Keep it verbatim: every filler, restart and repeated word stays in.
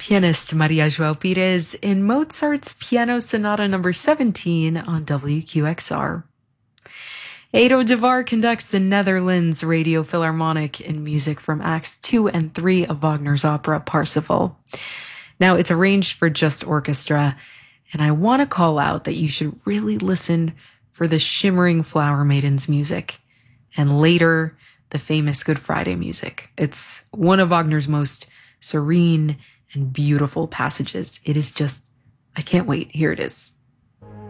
pianist Maria João Pires in Mozart's Piano Sonata number seventeen on W Q X R. Edo de Var conducts the Netherlands Radio Philharmonic in music from Acts two and three of Wagner's opera Parsifal. Now, it's arranged for just orchestra, and I want to call out that you should really listen for the shimmering Flower Maidens music, and later, the famous Good Friday music. It's one of Wagner's most serene and beautiful passages. It is just, I can't wait. Here it is.